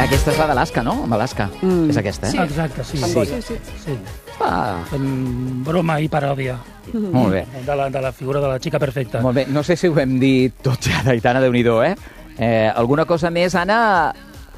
Aquesta és la d'Alaska, no? Amb Alaska. És aquesta, Sí. Exacte, sí. Sí. Fent broma i paròdia Molt bé. de la figura de la xica perfecta. Molt bé. No sé si ho hem dit tot ja d'Aitana, Déu-n'hi-do, alguna cosa més, Anna?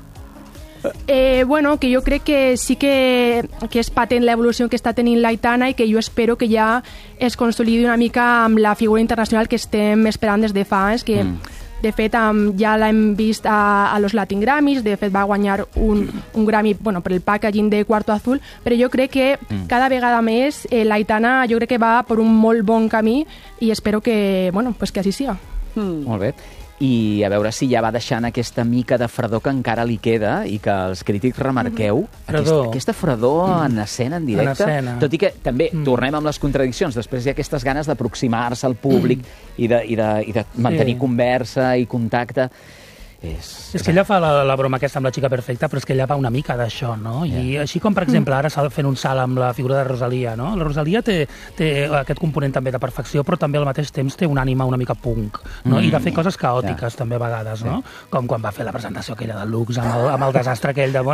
Bueno, que jo crec que sí que és patent l'evolució que està tenint l'Aitana i que jo espero que ja es consolidi una mica amb la figura internacional que estem esperant des de fa anys, que de fet ja l'hem vist a los Latin Grammys, de fet va guanyar un Grammy per el packaging de Cuarto Azul, però jo crec que cada vegada més l'Aitana jo crec que va per un molt bon camí i espero que, pues que així siga. Molt bé. I a veure si ja va deixant aquesta mica de fredor que encara li queda i que els crítics remarqueu. Aquesta fredor en escena, en directe. Tot i que també tornem amb les contradiccions. Després hi ha aquestes ganes d'aproximar-se al públic i de mantenir conversa i contacte. És que ella fa la broma aquesta amb la xica perfecta, però és que ella va una mica d'això, no? I així com, per exemple, ara s'ha fent un salt amb la figura de Rosalia, no? La Rosalia té aquest component també de perfecció, però també al mateix temps té una ànima una mica punk, no? I de fer coses caòtiques també a vegades, no? Com quan va fer la presentació aquella de Lux amb el desastre aquell de...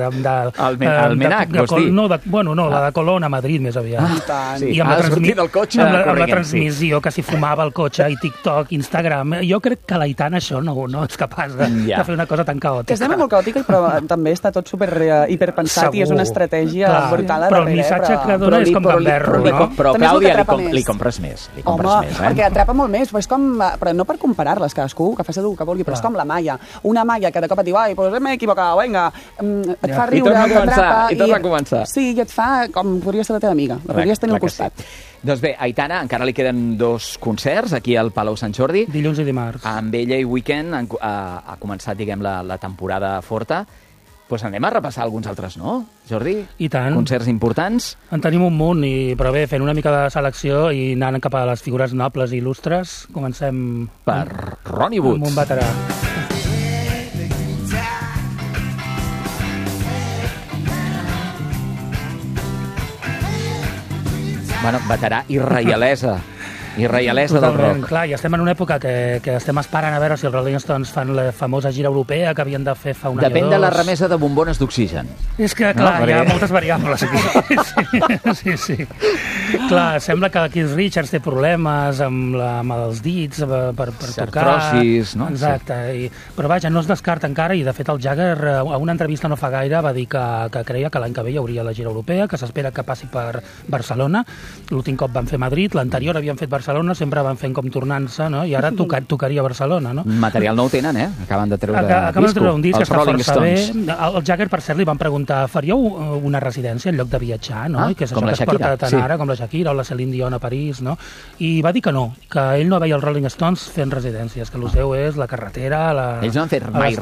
El Menac, vols dir? No, la de Colón a Madrid, més aviat. I amb la transmissió que s'hi fumava el cotxe i TikTok, Instagram. Jo crec que l'Aitana això no és capaç de fer una cosa tan caòtica. Que és molt caòtica, però també està tot super hiperpensat i és una estratègia brutal a darrere. Però el missatge que dona és com gamberro, no? Però, Clàudia, li compres més. Home, perquè atrapa molt més. Però no per comparar-les, cadascú que faci el que vulgui, però és com la Maia. Una Maia que de cop et diu, ai, pues m'he equivocat, vinga, et fa riure, t'atrapa. I torna a començar. Sí, i et fa com podria ser la teva amiga. La podries tenir al costat. Doncs bé, Aitana, encara li queden 2 concerts aquí al Palau Sant Jordi. Dilluns i dimarts. Amb ella i Weekend ha començat, diguem, la temporada forta. Doncs anem a repassar alguns altres, no, Jordi? I tant. Concerts importants. En tenim un munt, però bé, fent una mica de selecció i anant cap a les figures nobles i il·lustres, comencem... Per Ronnie Wood. Amb un veterà. Bueno, veterà i reialesa. I reialesa del rock. Clar, i estem en una època que estem esperant a veure si els Rolling Stones fan la famosa gira europea que havien de fer fa un any o dos. Depèn de la remesa de bombones d'oxigen. És que, clar, hi ha moltes variables aquí. Sí. Clar, sembla que Keith Richards té problemes amb els dits per tocar. Artrosis, no? Exacte. Però vaja, no es descarta encara i, de fet, el Jagger a una entrevista no fa gaire va dir que creia que l'any que ve hi hauria la gira europea, que s'espera que passi per Barcelona. L'últim cop van fer Madrid, l'anterior havien fet Barcelona, sempre van fent com tornant-se, no? I ara tocaria Barcelona, no? Material nou tenen, Acaben de treure un disc que està força bé. Stones. El Jagger, per cert, li van preguntar, faríeu una residència en lloc de viatjar, no? I que és com això la que es porta Shakira, tant ara, com la Shakira o la Celine Dion a París, no? I va dir que no, que ell no veia els Rolling Stones fent residències, que el seu és la carretera, ells no han fet mai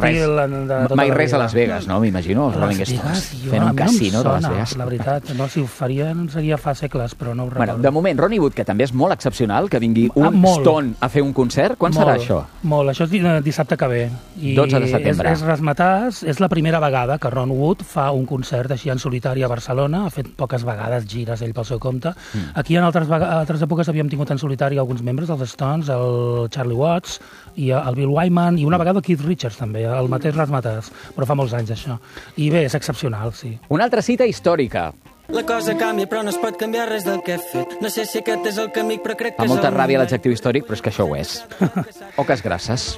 res a Las Vegas, no? M'imagino, els Rolling Stones fent un casino de Las Vegas. La veritat, no, si ho farien seria fa segles, però no ho recordo. De moment, Ronnie Wood, que també és molt excepcional, que vingui un Stone a fer un concert. Quan serà això? Molt, això és dissabte que ve. 12 de setembre. És Razzmatazz, és la primera vegada que Ron Wood fa un concert així en solitari a Barcelona, ha fet poques vegades gires ell pel seu compte. Aquí en altres èpoques havíem tingut en solitari alguns membres dels Stones, el Charlie Watts i el Bill Wyman, i una vegada el Keith Richards també, el mateix Razzmatazz, però fa molts anys això. I bé, és excepcional, sí. Una altra cita històrica. La cosa canvia, però no es pot canviar res del que he fet. No sé si aquest és el camí, però crec que Fa molta ràbia l'adjectiu històric, però és que això ho és. Oques grasses.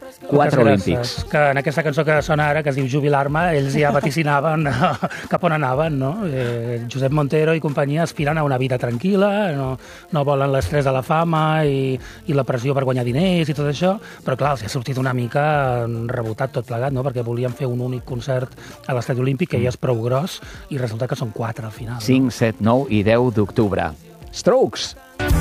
4 olímpics. Que en aquesta cançó que sona ara, que es diu Jubilar-me, ells ja vaticinaven cap on anaven, no? Josep Montero i companyia aspiren a una vida tranquil·la, no volen l'estrès de la fama i la pressió per guanyar diners i tot això, però clar, els ha sortit una mica rebotat tot plegat, no? Perquè volien fer un únic concert a l'Estadi Olímpic, que ja és prou gros, i resulta que són 4 al final. 5, 7, 9 i 10 d'octubre. Strokes!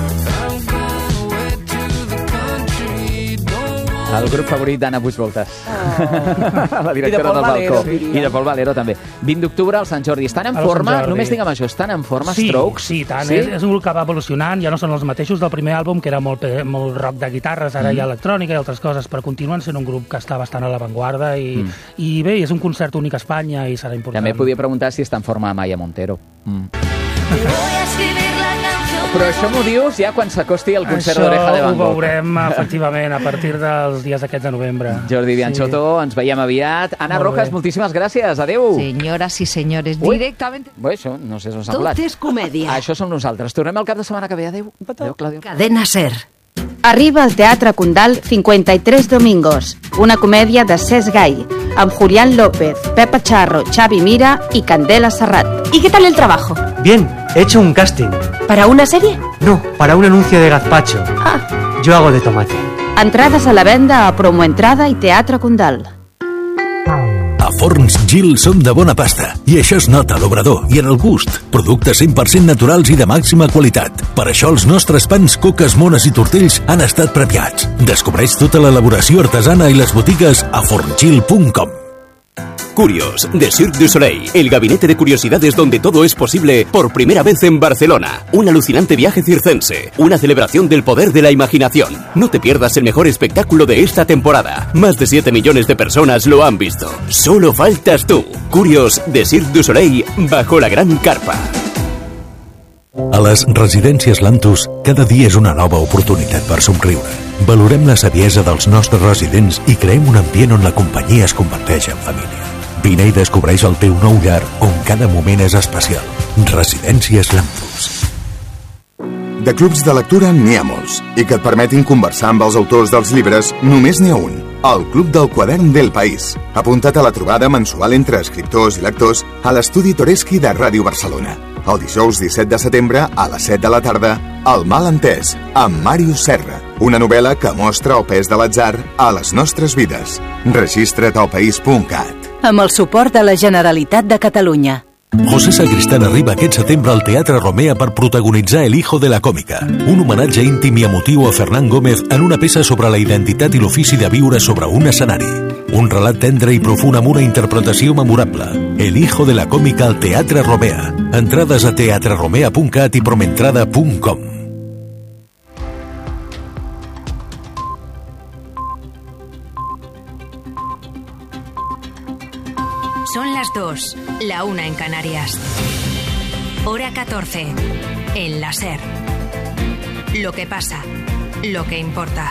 El grup favorit d'Anna Puigvoltes. La directora del balcó. I de Pol Valero, també. 20 d'octubre al Sant Jordi. Estan en forma? Només diguem això, estan en forma Strokes? Sí, tant. És un grup que va evolucionant, ja no són els mateixos del primer àlbum, que era molt rock de guitarres, ara hi ha electrònica i altres coses, però continuen sent un grup que està bastant a l'avantguarda i bé, és un concert únic a Espanya i serà important. També podia preguntar si està en forma Maya Montero. Voy a escribir la canción Però això m'ho dius ja quan s'acosti el concert d'Oreja de Van Gogh. Això ho veurem, efectivament, a partir dels dies aquests de novembre. Jordi Bianchotto, ens veiem aviat. Ana Rojas, moltíssimes gràcies. Adéu. Senyores i senyores, directament... Bé, això no sé on s'ha volat. Tot és comèdia. Això som nosaltres. Tornem el cap de setmana que ve. Adéu. Adéu, Clàudia. Cadena SER. Arriba al Teatre Condal 53 Domingos, una comèdia de Cesc Gai, amb Julián López, Pepa Charro, Xavi Mira y Candela Serrat. ¿Y qué tal el trabajo? Bien, he hecho un casting. ¿Para una serie? No, para un anuncio de gazpacho. Yo hago de tomate. Entrades a la venda a Promoentrada i Teatre Condal. A Forns Gil som de bona pasta i això es nota a l'obrador i en el gust. Productes 100% naturals i de màxima qualitat. Per això els nostres pans, coques, mones i tortells han estat premiats. Descobreix tota l'elaboració artesana i les botigues a forngil.com. Curios, de Cirque du Soleil, el gabinete de curiosidades donde todo es posible por primera vez en Barcelona. Un alucinante viaje circense, una celebración del poder de la imaginación. No te pierdas el mejor espectáculo de esta temporada. Más de 7 millones de personas lo han visto. Solo faltas tú. Curios, de Cirque du Soleil, bajo la gran carpa. A les residències Lantus, cada dia és una nova oportunitat per somriure. Valorem la saviesa dels nostres residents i creem un ambient on la companyia es converteix en família. Vine i descobreix el teu nou llar on cada moment és especial. Residències Lantus. De clubs de lectura n'hi ha molts i que et permetin conversar amb els autors dels llibres només n'hi ha un, el Club del Quadern del País, apuntat a la trobada mensual entre escriptors i lectors a l'estudi Toreschi de Ràdio Barcelona. El dijous 17 de setembre a les 7 de la tarda, El mal entès, amb Màrius Serra, una novel·la que mostra el pes de l'atzar a les nostres vides. Registra't al país.cat. Amb el suport de la Generalitat de Catalunya. José Sacristán arriba aquest setembre al Teatre Romea per protagonitzar El hijo de la còmica, un homenatge íntim i emotiu a Fernán Gómez en una peça sobre la identitat i l'ofici de viure sobre un escenari. Un relat tendre i profund amb una interpretació memorable. El hijo de la còmica al Teatre Romea. Entrades a teatreromea.cat i promentrada.com. Son las 2, la 1 en Canarias. Hora 14, en la SER. Lo que pasa, lo que importa.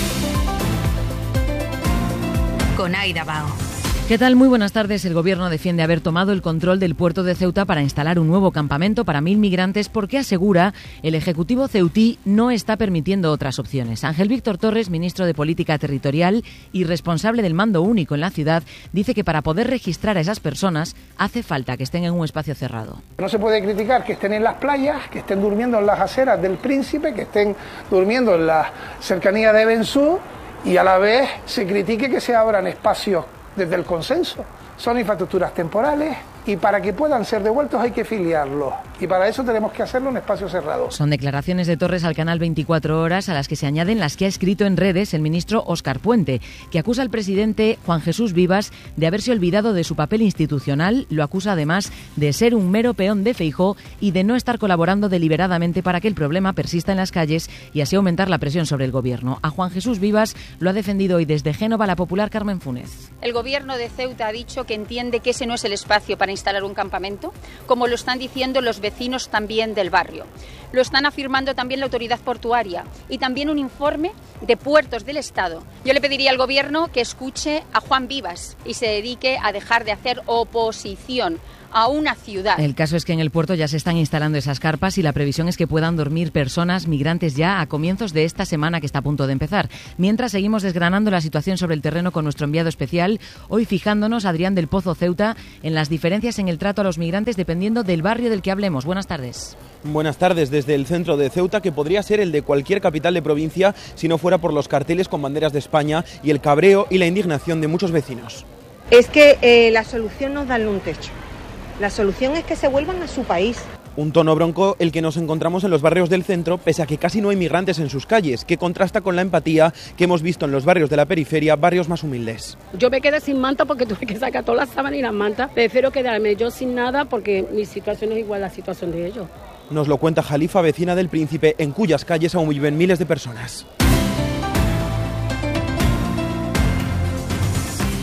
Con Aida Bao. ¿Qué tal? Muy buenas tardes. El Gobierno defiende haber tomado el control del puerto de Ceuta para instalar un nuevo campamento para 1.000 migrantes porque asegura el Ejecutivo ceutí no está permitiendo otras opciones. Ángel Víctor Torres, ministro de Política Territorial y responsable del mando único en la ciudad, dice que para poder registrar a esas personas hace falta que estén en un espacio cerrado. No se puede criticar que estén en las playas, que estén durmiendo en las aceras del Príncipe, que estén durmiendo en la cercanía de Bensú y a la vez se critique que se abran espacios desde el consenso. Son infraestructuras temporales y para que puedan ser devueltos hay que filiarlos. Y para eso tenemos que hacerlo en espacio cerrado. Son declaraciones de Torres al canal 24 Horas a las que se añaden las que ha escrito en redes el ministro Óscar Puente, que acusa al presidente Juan Jesús Vivas de haberse olvidado de su papel institucional. Lo acusa además de ser un mero peón de Feijóo y de no estar colaborando deliberadamente para que el problema persista en las calles y así aumentar la presión sobre el gobierno. A Juan Jesús Vivas lo ha defendido hoy desde Génova la popular Carmen Funes. El gobierno de Ceuta ha dicho que entiende que ese no es el espacio para instalar un campamento, como lo están diciendo los vecinos también del barrio. Lo están afirmando también la autoridad portuaria y también un informe de Puertos del Estado. Yo le pediría al gobierno que escuche a Juan Vivas y se dedique a dejar de hacer oposición a una ciudad. El caso es que en el puerto ya se están instalando esas carpas y la previsión es que puedan dormir personas migrantes ya a comienzos de esta semana que está a punto de empezar. Mientras seguimos desgranando la situación sobre el terreno con nuestro enviado especial, hoy fijándonos, Adrián del Pozo Ceuta, en las diferencias en el trato a los migrantes dependiendo del barrio del que hablemos. Buenas tardes. Buenas tardes. Desde el centro de Ceuta, que podría ser el de cualquier capital de provincia si no fuera por los carteles con banderas de España y el cabreo y la indignación de muchos vecinos. Es que la solución no es darle un techo. La solución es que se vuelvan a su país. Un tono bronco el que nos encontramos en los barrios del centro, pese a que casi no hay migrantes en sus calles, que contrasta con la empatía que hemos visto en los barrios de la periferia, barrios más humildes. Yo me quedé sin manta porque tuve que sacar todas las sábanas y las mantas. Prefiero quedarme yo sin nada porque mi situación es igual a la situación de ellos. Nos lo cuenta Jalifa, vecina del Príncipe, en cuyas calles aún viven miles de personas.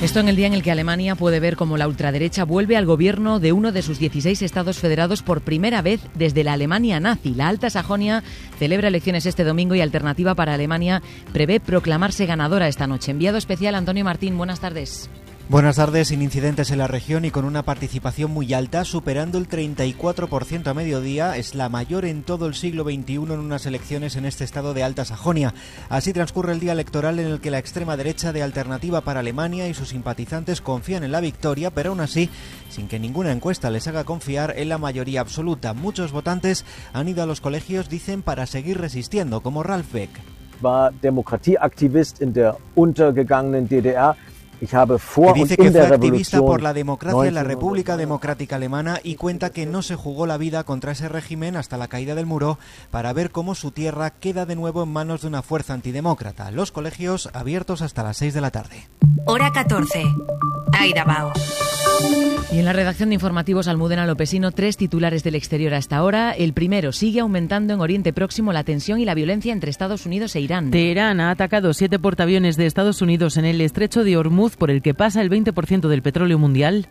Esto en el día en el que Alemania puede ver cómo la ultraderecha vuelve al gobierno de uno de sus 16 estados federados por primera vez desde la Alemania nazi. La Alta Sajonia celebra elecciones este domingo y Alternativa para Alemania prevé proclamarse ganadora esta noche. Enviado especial Antonio Martín, buenas tardes. Buenas tardes. Sin incidentes en la región y con una participación muy alta, superando el 34% a mediodía, es la mayor en todo el siglo XXI en unas elecciones en este estado de Alta Sajonia. Así transcurre el día electoral en el que la extrema derecha de Alternativa para Alemania y sus simpatizantes confían en la victoria, pero aún así, sin que ninguna encuesta les haga confiar en la mayoría absoluta. Muchos votantes han ido a los colegios, dicen, para seguir resistiendo, como Ralf Beck. War Demokratieaktivist en der untergegangenen DDR. Que dice que fue activista por la democracia en la República Democrática Alemana y cuenta que no se jugó la vida contra ese régimen hasta la caída del muro para ver cómo su tierra queda de nuevo en manos de una fuerza antidemócrata. Los colegios abiertos hasta las 6 de la tarde. Hora 14. Aida Bao. Y en la redacción de informativos Almudena Lopesino, 3 titulares del exterior hasta ahora. El primero, sigue aumentando en Oriente Próximo la tensión y la violencia entre Estados Unidos e Irán. Teherán ha atacado 7 portaaviones de Estados Unidos en el estrecho de Hormuz, por el que pasa el 20% del petróleo mundial.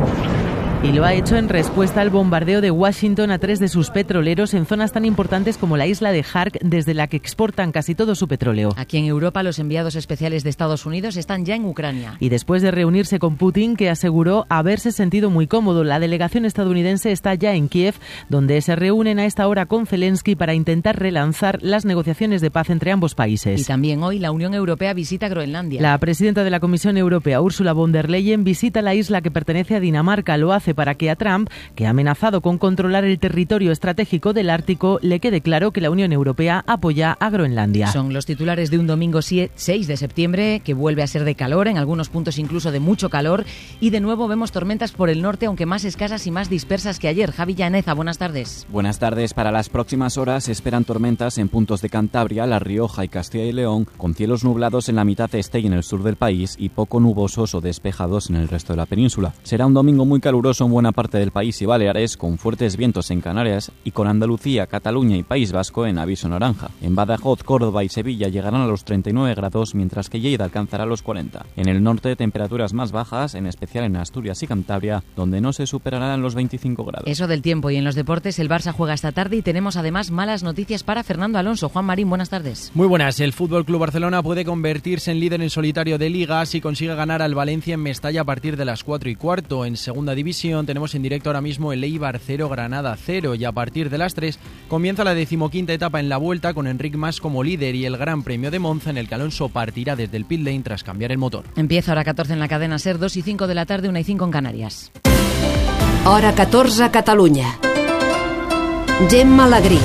Y lo ha hecho en respuesta al bombardeo de Washington a 3 de sus petroleros en zonas tan importantes como la isla de Hark, desde la que exportan casi todo su petróleo. Aquí en Europa, los enviados especiales de Estados Unidos están ya en Ucrania. Y después de reunirse con Putin, que aseguró haberse sentido muy cómodo, la delegación estadounidense está ya en Kiev, donde se reúnen a esta hora con Zelensky para intentar relanzar las negociaciones de paz entre ambos países. Y también hoy la Unión Europea visita Groenlandia. La presidenta de la Comisión Europea, Ursula von der Leyen, visita la isla que pertenece a Dinamarca. Lo hace para que a Trump, que ha amenazado con controlar el territorio estratégico del Ártico, le quede claro que la Unión Europea apoya a Groenlandia. Son los titulares de un domingo 6 de septiembre, que vuelve a ser de calor, en algunos puntos incluso de mucho calor, y de nuevo vemos tormentas por el norte, aunque más escasas y más dispersas que ayer. Javi Llaneza, buenas tardes. Buenas tardes. Para las próximas horas se esperan tormentas en puntos de Cantabria, La Rioja y Castilla y León, con cielos nublados en la mitad este y en el sur del país y poco nubosos o despejados en el resto de la península. Será un domingo muy caluroso en buena parte del país y Baleares, con fuertes vientos en Canarias y con Andalucía, Cataluña y País Vasco en aviso naranja. En Badajoz, Córdoba y Sevilla llegarán a los 39 grados, mientras que Lleida alcanzará los 40. En el norte, temperaturas más bajas, en especial en Asturias y Cantabria, donde no se superarán los 25 grados. Eso del tiempo. Y en los deportes, el Barça juega esta tarde y tenemos además malas noticias para Fernando Alonso. Juan Marín, buenas tardes. Muy buenas. El FC Barcelona puede convertirse en líder en solitario de Liga si consigue ganar al Valencia en Mestalla a partir de las 4:15. En segunda división tenemos en directo ahora mismo el Eibar 0, Granada 0, y a partir de las 3 comienza la 15ª etapa en la Vuelta con Enric Mas como líder y el Gran Premio de Monza, en el que Alonso partirá desde el pit lane tras cambiar el motor. Empieza hora 14 en la cadena SER, 2:05 de la tarde, 1:05 en Canarias. Hora 14, Catalunya. Gemma Alegrí.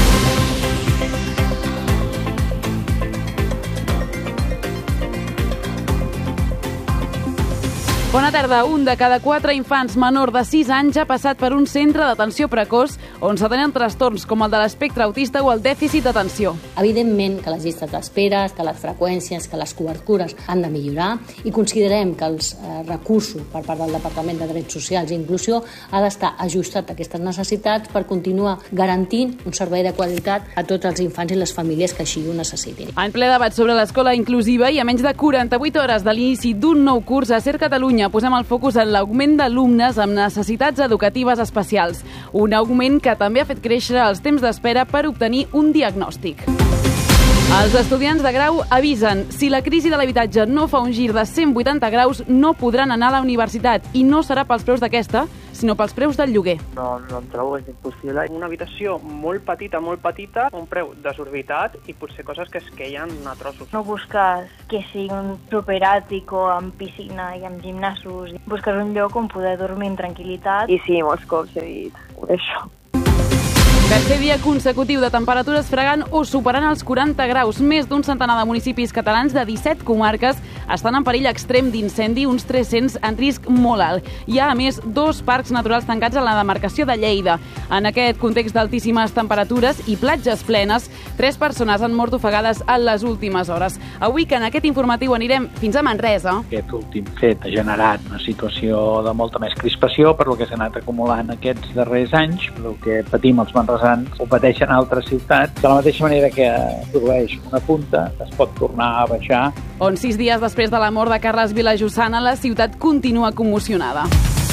Bona tarda. Un de cada 4 infants menor de 6 anys ha passat per un centre d'atenció precoç on s'atenen trastorns com el de l'espectre autista o el dèficit d'atenció. Evidentment que les llistes d'espera, que les freqüències, que les cobertures han de millorar i considerem que els recursos per part del Departament de Drets Socials i Inclusió ha d'estar ajustat a aquestes necessitats per continuar garantint un servei de qualitat a tots els infants i les famílies que així ho necessitin. En ple debat sobre l'escola inclusiva i a menys de 48 hores de l'inici d'un nou curs a SER Catalunya posem el focus en l'augment d'alumnes amb necessitats educatives especials. Un augment que també ha fet créixer els temps d'espera per obtenir un diagnòstic. Els estudiants de grau avisen: si la crisi de l'habitatge no fa un gir de 180 graus, no podran anar a la universitat, i no serà pels preus d'aquesta, sinó pels preus del lloguer. No em trobo, és impossible. Una habitació molt petita, un preu desorbitat i potser coses que es queien a trossos. No busques que sigui un superàtico amb piscina i amb gimnasos. Busques un lloc on poder dormir en tranquil·litat. I sí, molts cops he dit això. Tercer dia consecutiu de temperatures fregant o superant els 40 graus. Més d'un centenar de municipis catalans de 17 comarques estan en perill extrem d'incendi, uns 300 en risc molt alt. Hi ha, a més, 2 parcs naturals tancats a la demarcació de Lleida. En aquest context d'altíssimes temperatures i platges plenes, 3 persones han mort ofegades en les últimes hores. Avui, que en aquest informatiu anirem fins a Manresa. Aquest últim fet ha generat una situació de molta més crispació per lo que s'ha anat acumulant aquests darrers anys, pel que patim els manresans grans ho pateixen a altres ciutats. De la mateixa manera que produeix una punta, es pot tornar a baixar. On 6 dies després de la mort de Carles Vilajossana, la ciutat continua commocionada.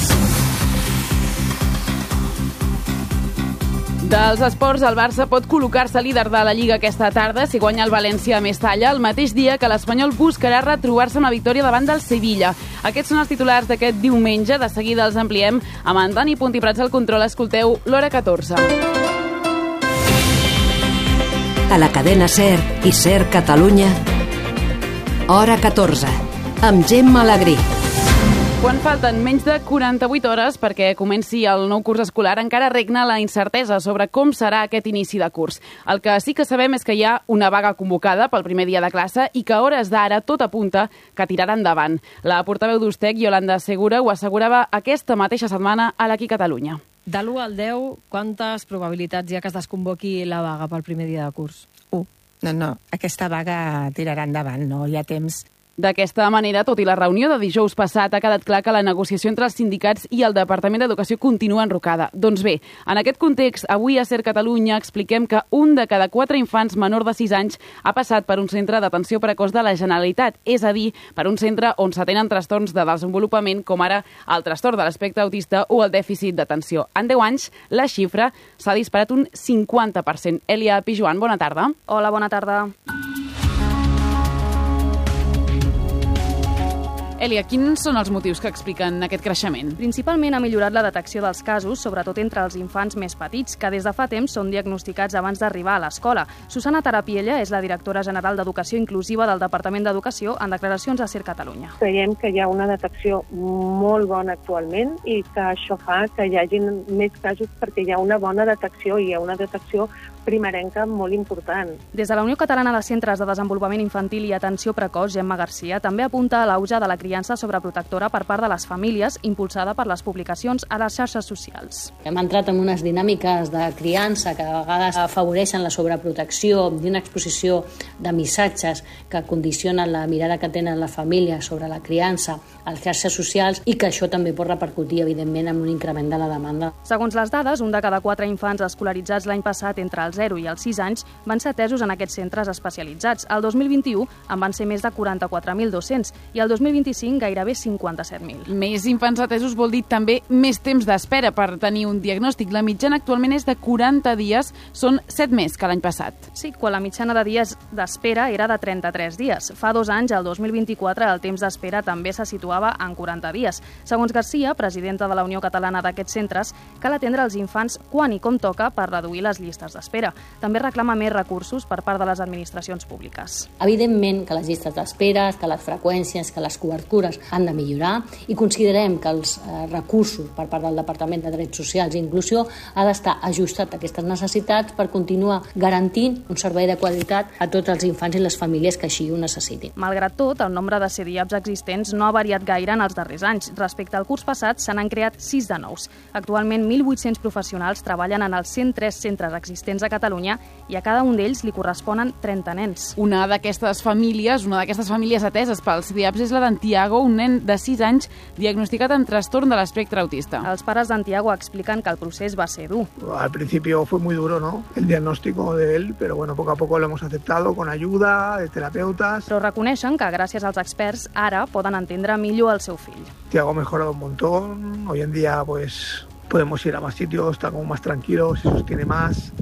Dels esports, el Barça pot col·locar-se líder de la Lliga aquesta tarda si guanya el València a Mestalla, el mateix dia que l'Espanyol buscarà retrobar-se amb la victòria davant del Sevilla. Aquests són els titulars d'aquest diumenge. De seguida els ampliem amb en Dani Puntiprats al control. Escolteu l'Hora 14. A la cadena SER i SER Catalunya, Hora 14, amb Gemma Alegrí. Quan falten menys de 48 hores perquè comenci el nou curs escolar, encara regna la incertesa sobre com serà aquest inici de curs. El que sí que sabem és que hi ha una vaga convocada pel primer dia de classe i que a hores d'ara tot apunta que tirarà endavant. La portaveu d'Ustec, Yolanda Segura, ho assegurava aquesta mateixa setmana a l'Aquí Catalunya. De l'1 al 10, quantes probabilitats hi ha que es desconvoqui la vaga pel primer dia de curs? 1. No, aquesta vaga tirarà endavant, no hi ha temps. D'aquesta manera, tot i la reunió de dijous passat, ha quedat clar que la negociació entre els sindicats i el Departament d'Educació continua enrocada. Doncs bé, en aquest context, avui a SER Catalunya expliquem que un de cada 4 infants menor de 6 anys ha passat per un centre d'atenció precoç de la Generalitat, és a dir, per un centre on s'atenen trastorns de desenvolupament com ara el trastorn de l'espectre autista o el dèficit d'atenció. En 10 anys, la xifra s'ha disparat un 50%. Elia Pijuan, bona tarda. Hola, bona tarda. Elia, quins són els motius que expliquen aquest creixement? Principalment ha millorat la detecció dels casos, sobretot entre els infants més petits, que des de fa temps són diagnosticats abans d'arribar a l'escola. Susana Tarapiella és la directora general d'Educació Inclusiva del Departament d'Educació en declaracions a SER Catalunya. Creiem que hi ha una detecció molt bona actualment i que això fa que hi hagi més casos perquè hi ha una bona detecció i hi ha una detecció primerenca molt important. Des de la Unió Catalana de Centres de Desenvolupament Infantil i Atenció Precoç, Gemma Garcia, també apunta a l'auge de la criança sobreprotectora per part de les famílies, impulsada per les publicacions a les xarxes socials. Hem entrat en unes dinàmiques de criança que a vegades afavoreixen la sobreprotecció i una exposició de missatges que condicionen la mirada que tenen les famílies sobre la criança a les xarxes socials i que això també pot repercutir, evidentment, en un increment de la demanda. Segons les dades, un de cada 4 infants escolaritzats l'any passat entre els 0 i els 6 anys van ser atesos en aquests centres especialitzats. El 2021 en van ser més de 44.200 i el 2025 gairebé 57.000. Més infants atesos vol dir també més temps d'espera per tenir un diagnòstic. La mitjana actualment és de 40 dies, són 7 més que l'any passat. Sí, quan la mitjana de dies d'espera era de 33 dies. Fa 2 anys, el 2024, el temps d'espera també se situava en 40 dies. Segons Garcia, presidenta de la Unió Catalana d'aquests centres, cal atendre els infants quan i com toca per reduir les llistes d'espera. També reclama més recursos per part de les administracions públiques. Evidentment que les llistes d'espera, que les freqüències, que les cobertures han de millorar i considerem que els recursos per part del Departament de Drets Socials i Inclusió ha d'estar ajustat a aquestes necessitats per continuar garantint un servei de qualitat a tots els infants i les famílies que així ho necessitin. Malgrat tot, el nombre de CDIAPs existents no ha variat gaire en els darrers anys. Respecte al curs passat, se n'han creat 6 de nous. Actualment, 1.800 professionals treballen en els 103 centres existents a Catalunya i a cada un d'ells li corresponen 30 nens. Una d'aquestes famílies ateses pels CDIAPs és la d'en Tiago, un nen de 6 anys diagnosticat amb trastorn de l'espectre autista. Els pares d'en Tiago expliquen que el procés va ser dur. Al principio fue muy duro, ¿no? El diagnóstico de él, pero bueno, poco a poco lo hemos aceptado con ayuda de terapeutas. Però reconeixen que gràcies als experts ara poden entendre millor el seu fill. Tiago ha mejorado un montón. Hoy en día pues podemos ir a más sitios, está como más tranquilo, se sostiene más.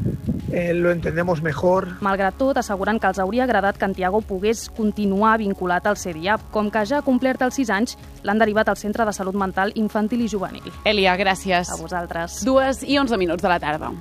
Lo entendemos mejor. Malgrat tot, asseguren que els hauria agradat que en Tiago pogués continuar vinculat al CDIAP. Com que ja ha complert els 6 anys, l'han derivat al Centre de Salut Mental Infantil i Juvenil. Elia, gràcies. A vosaltres. 2:11 de la tarda.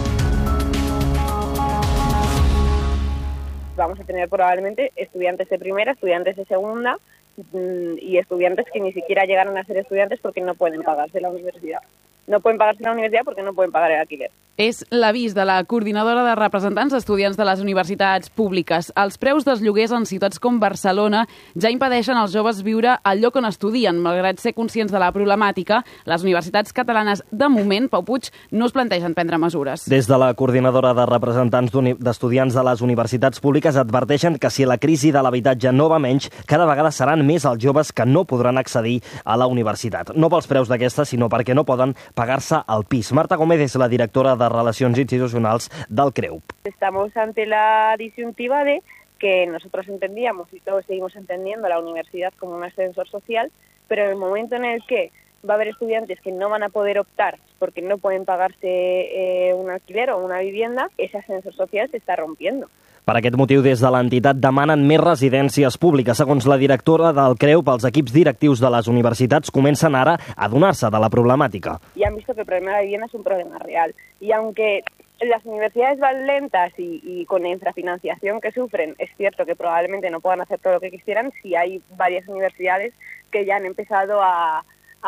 Vamos a tener probablemente estudiantes de primera, estudiantes de segunda y estudiantes que ni siquiera llegaron a ser estudiantes porque no pueden pagarse la universidad. No pueden pagarse la universidad porque no pueden pagar el alquiler. És l'avís de la coordinadora de representants d'estudiants de les universitats públiques. Els preus dels lloguers en ciutats com Barcelona ja impedeixen als joves viure al lloc on estudien. Malgrat ser conscients de la problemàtica, les universitats catalanes, de moment, Pau Puig, no es plantegen prendre mesures. Des de la coordinadora de representants d'estudiants de les universitats públiques adverteixen que si la crisi de l'habitatge no va menys, cada vegada seran més els joves que no podran accedir a la universitat. No pels preus d'aquesta, sinó perquè no poden pagar-se el pis. Marta Gómez és la directora de Relacions Institucionals del CREUP. Estamos ante la disyuntiva de que nosotros entendíamos y todos seguimos entendiendo la universidad como un ascensor social, pero en el momento en el que va a haber estudiantes que no van a poder optar porque no pueden pagarse un alquiler o una vivienda, ese ascensor social se está rompiendo. Per aquest motiu, des de l'entitat demanen més residències públiques. Segons la directora del CREUP, els equips directius de les universitats comencen ara a adonar-se de la problemàtica. Y han visto que el problema de la vivienda es un problema real. Y aunque las universidades van lentas y con la infrafinanciación que sufren, es cierto que probablemente no puedan hacer todo lo que quisieran, sí hay varias universidades que ya han empezado a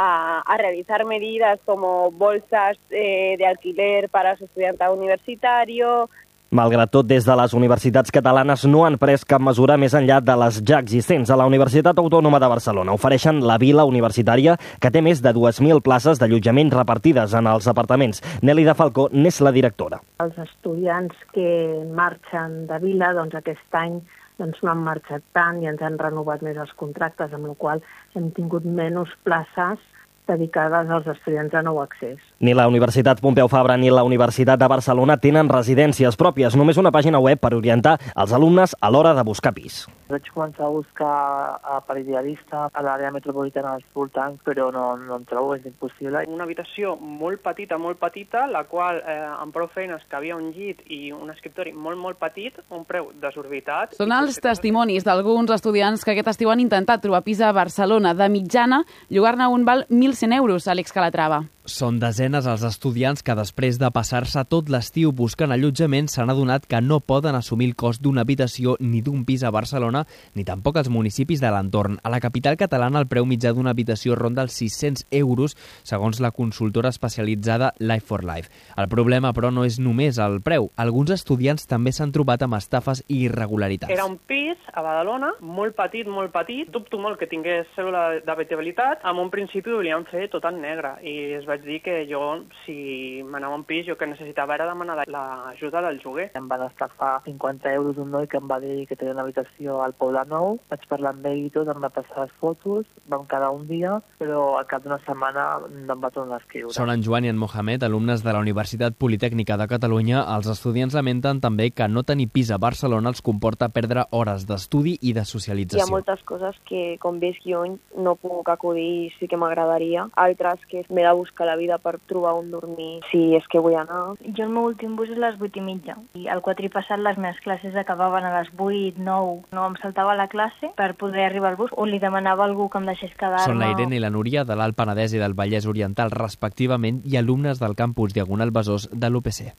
realizar medidas como bolsas de alquiler para su estudiantado universitario. Malgrat tot, des de les universitats catalanes no han pres cap mesura més enllà de les ja existents. A la Universitat Autònoma de Barcelona ofereixen la Vila Universitària, que té més de 2.000 places d'allotjament repartides en els apartaments. Nelly de Falcó n'és la directora. Els estudiants que marxen de Vila, aquest any no han marxat tant i ens han renovat més els contractes, amb la qual hem tingut menys places dedicades als estudiants de nou accés. Ni la Universitat Pompeu Fabra ni la Universitat de Barcelona tenen residències pròpies, només una pàgina web per orientar els alumnes a l'hora de buscar pis. Vaig començar a buscar per idealista a l'àrea metropolitana dels voltants, però no en trobo, és impossible. Una habitació molt petita, la qual amb prou feines cabia un llit i un escriptori molt petit, un preu desorbitat. Són els testimonis d'alguns estudiants que aquest estiu han intentat trobar pis a Barcelona. De mitjana, llogar-ne un val 1.100 euros, Àlex Calatrava. Són desenes els estudiants que després de passar-se tot l'estiu buscant allotjament s'han adonat que no poden assumir el cost d'una habitació ni d'un pis a Barcelona, ni tampoc als municipis de l'entorn. A la capital catalana el preu mitjà d'una habitació ronda els 600 euros, segons la consultora especialitzada Life for Life. El problema, però, no és només el preu. Alguns estudiants també s'han trobat amb estafes i irregularitats. Era un pis a Badalona, molt petit. Dubto molt que tingués cèdula d'habitabilitat. En un principi ho volien fer tot en negre i es vaig dir que jo, si m'anava a un pis, jo que necessitava era demanar l'ajuda del lloguer. Em van estafar 50 euros un noi que em va dir que tenia una habitació al Poble Nou. Vaig parlar amb ell i tot, em va passar les fotos, vam quedar un dia, però al cap d'una setmana no em va tornar a escriure. Són en Joan i en Mohamed, alumnes de la Universitat Politècnica de Catalunya. Els estudiants lamenten també que no tenir pis a Barcelona els comporta perdre hores d'estudi i de socialització. Hi ha moltes coses que, com veig jo, no puc acudir i sí que m'agradaria. Altres que m'he de buscar la vida per trobar on dormir, si és que vull anar. Jo el meu últim bus és a les 8:30. I el quatri passat les meves classes acabaven a les 8, 9. No em saltava la classe per poder arribar al bus o li demanava a algú que em deixés quedar-me. Són la Irene i la Núria de l'Alt Penedès i del Vallès Oriental, respectivament, i alumnes del campus Diagonal Besòs de l'UPC.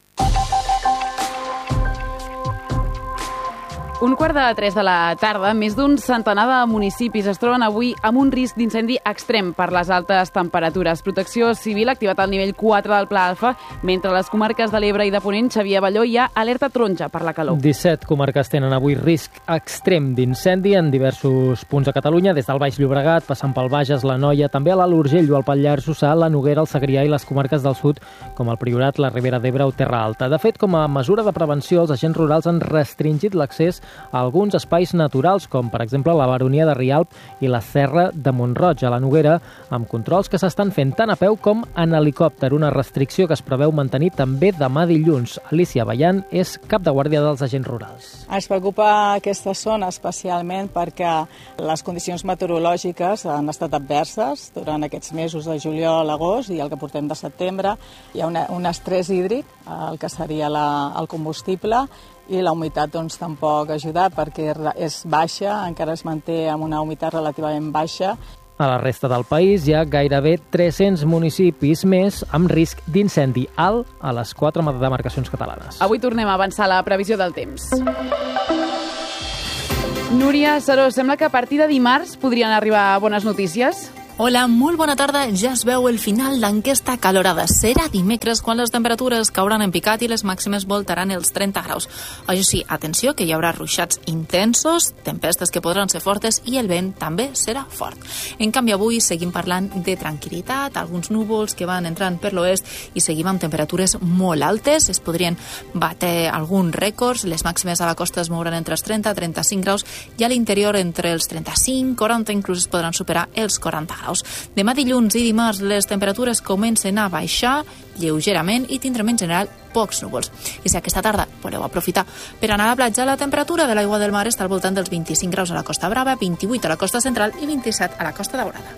2:45 de la tarda, més d'un centenar de municipis es troben avui amb un risc d'incendi extrem per les altes temperatures. Protecció Civil ha activat el nivell 4 del Pla Alfa, mentre a les comarques de l'Ebre i de Ponent, Xavier Balló, hi ha alerta taronja per la calor. 17 comarques tenen avui risc extrem d'incendi en diversos punts de Catalunya, des del Baix Llobregat, passant pel Bages, la Noia, també a l'Alt Urgell o al Pallars Jussà, la Noguera, el Segrià i les comarques del sud, com el Priorat, la Ribera d'Ebre o Terra Alta. De fet, com a mesura de prevenció, els agents rurals han restringit l'accés a alguns espais naturals, com per exemple la Baronia de Rialp i la Serra de Mont-roig, a la Noguera, amb controls que s'estan fent tant a peu com en helicòpter, una restricció que es preveu mantenir també demà dilluns. Alicia Ballan és cap de guàrdia dels agents rurals. Ens preocupa aquesta zona especialment perquè les condicions meteorològiques han estat adverses durant aquests mesos de juliol, agost i el que portem de setembre. Hi ha un estrès hídric, el que seria el combustible, i la humitat tampoc ha ajudat perquè és baixa, encara es manté amb una humitat relativament baixa. A la resta del país hi ha gairebé 300 municipis més amb risc d'incendi alt a les 4 demarcacions catalanes. Avui tornem a avançar la previsió del temps. Núria Saró, sembla que a partir de dimarts podrien arribar bones notícies? Hola, molt bona tarda. Ja es veu el final d'enquesta calorada. Serà dimecres quan les temperatures cauran en picat i les màximes voltaran els 30 graus. Això sí, atenció, que hi haurà ruixats intensos, tempestes que podran ser fortes i el vent també serà fort. En canvi, avui seguim parlant de tranquil·litat, alguns núvols que van entrant per l'oest i seguim amb temperatures molt altes. Es podrien bater alguns rècords. Les màximes a la costa es mouran entre els 30 i 35 graus i a l'interior entre els 35, 40, inclús es podran superar els 40 graus. graus. Demà dilluns i dimarts les temperatures comencen a baixar lleugerament i tindrem en general pocs núvols. I si aquesta tarda voleu aprofitar per anar a la platja, la temperatura de l'aigua del mar està al voltant dels 25 graus a la Costa Brava, 28 a la costa central i 27 a la Costa Daurada.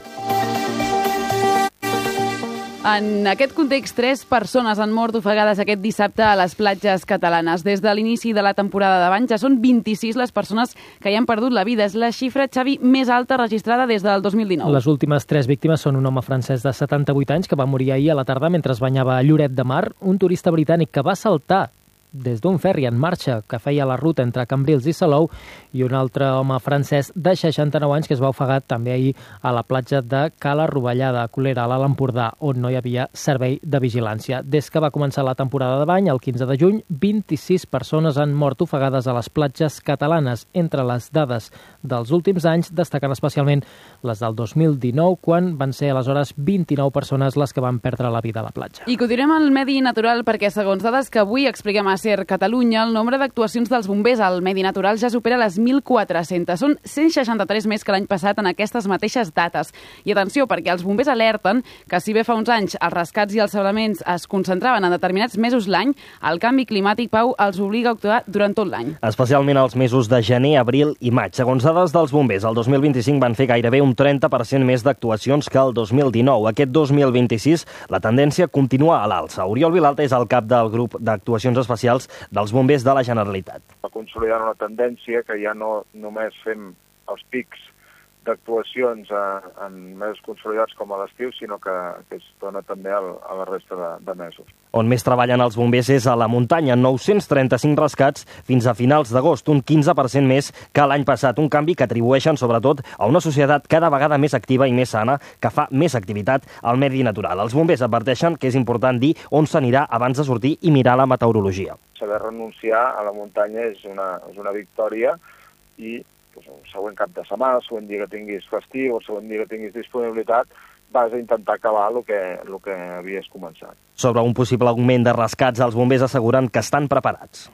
En aquest context, 3 persones han mort ofegades aquest dissabte a les platges catalanes. Des de l'inici de la temporada de bany ja són 26 les persones que hi han perdut la vida. És la xifra, Xavi, més alta registrada des del 2019. Les últimes 3 víctimes són un home francès de 78 anys que va morir ahir a la tarda mentre es banyava a Lloret de Mar, un turista britànic que va saltar des d'un ferri en marxa que feia la ruta entre Cambrils i Salou i un altre home francès de 69 anys que es va ofegar també ahir a la platja de Cala Rovellada, a Colera, a l'Alt Empordà, on no hi havia servei de vigilància. Des que va començar la temporada de bany, el 15 de juny, 26 persones han mort ofegades a les platges catalanes. Entre les dades dels últims anys destaquen especialment les del 2019, quan van ser aleshores 29 persones les que van perdre la vida a la platja. I continuem al medi natural perquè, segons dades que avui expliquem a SER Catalunya, el nombre d'actuacions dels bombers al medi natural ja supera les 1.400. Són 163 més que l'any passat en aquestes mateixes dates. I atenció, perquè els bombers alerten que si bé fa uns anys els rescats i els salvaments es concentraven en determinats mesos l'any, el canvi climàtic, Pau, els obliga a actuar durant tot l'any. Especialment els mesos de gener, abril i maig. Segons dades dels bombers, el 2025 van fer gairebé un 30% més d'actuacions que el 2019. Aquest 2026 la tendència continua a l'alça. Oriol Vilalta és el cap del grup d'actuacions especials dels bombers de la Generalitat. Consolidant una tendència que ja no només fem els pics d'actuacions en mesos consolidats com a l'estiu, sinó que es dona també a la resta de mesos. On més treballen els bombers és a la muntanya, 935 rescats fins a finals d'agost, un 15% més que l'any passat, un canvi que atribueixen sobretot a una societat cada vegada més activa i més sana, que fa més activitat al medi natural. Els bombers adverteixen que és important dir on s'anirà abans de sortir i mirar la meteorologia. Saber renunciar a la muntanya és una victòria i el següent cap de setmana, el següent dia que tinguis festiu, el següent dia que tinguis disponibilitat, vas a intentar acabar el que havies començat. Sobre un possible augment de rescats, els bombers asseguren que estan preparats.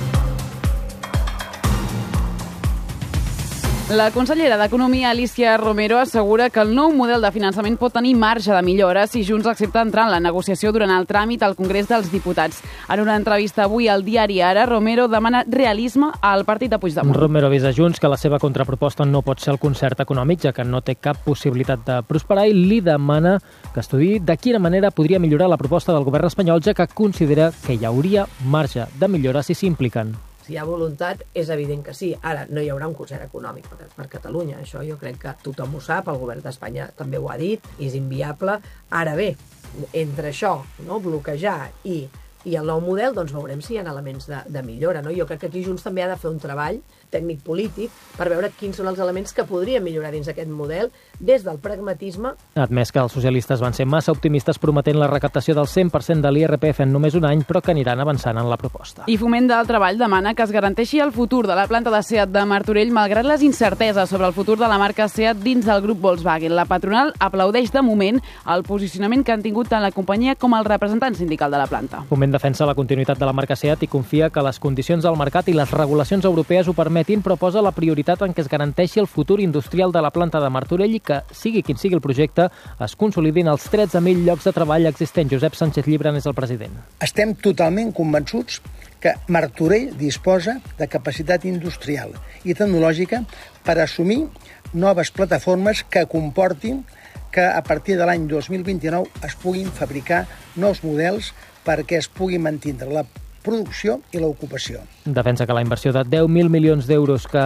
La consellera d'Economia, Alícia Romero, assegura que el nou model de finançament pot tenir marge de millora si Junts accepta entrar en la negociació durant el tràmit al Congrés dels Diputats. En una entrevista avui al diari Ara, Romero demana realisme al partit de Puigdemont. Romero avisa Junts que la seva contraproposta no pot ser el concert econòmic, ja que no té cap possibilitat de prosperar, i li demana que estudiï de quina manera podria millorar la proposta del govern espanyol, ja que considera que hi hauria marge de millora si s'impliquen. Si hi ha voluntat, és evident que sí. Ara, no hi haurà un concert econòmic per Catalunya. Això jo crec que tothom ho sap, el govern d'Espanya també ho ha dit, és inviable. Ara bé, entre això, no, bloquejar i el nou model, doncs veurem si hi ha elements de millora. No? Jo crec que aquí Junts també ha de fer un treball tècnic polític per veure quins són els elements que podrien millorar dins d'aquest model des del pragmatisme. Ha admès que els socialistes van ser massa optimistes prometent la recaptació del 100% de l'IRPF en només un any, però que aniran avançant en la proposta. I Foment del Treball demana que es garanteixi el futur de la planta de SEAT de Martorell malgrat les incerteses sobre el futur de la marca SEAT dins del grup Volkswagen. La patronal aplaudeix de moment el posicionament que han tingut tant la companyia com el representant sindical de la planta. Foment defensa la continuïtat de la marca SEAT i confia que les condicions del mercat i les regulacions europees ho permetin, però posa la prioritat en què es garanteixi el futur industrial de la planta de Martorell i que, sigui quin sigui el projecte, es consolidin els 13.000 llocs de treball existents. Josep Sánchez Llibran és el president. Estem totalment convençuts que Martorell disposa de capacitat industrial i tecnològica per assumir noves plataformes que comportin que a partir de l'any 2029 es puguin fabricar nous models perquè es pugui mantenir la producció i l'ocupació. Defensa que la inversió de 10.000 milions d'euros que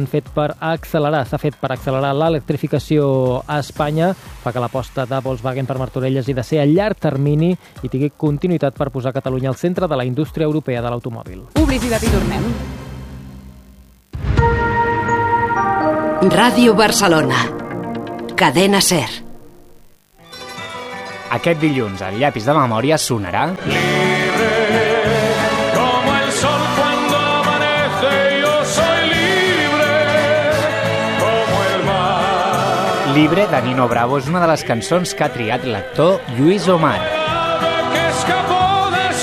s'ha fet per accelerar l'electrificació a Espanya fa que l'aposta de Volkswagen per Martorell hagi de ser a llarg termini i tingui continuïtat per posar Catalunya al centre de la indústria europea de l'automòbil. Publicitat i tornem. Ràdio Barcelona. Cadena SER. Aquest dilluns el llapis de memòria sonarà... Libre, de Nino Bravo, és una de les cançons que ha triat l'actor Lluís Omar.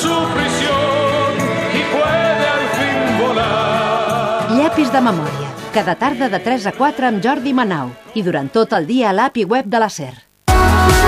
Llapis de memòria. Cada tarda de 3 a 4 amb Jordi Manau i durant tot el dia a l'app i web de la SER.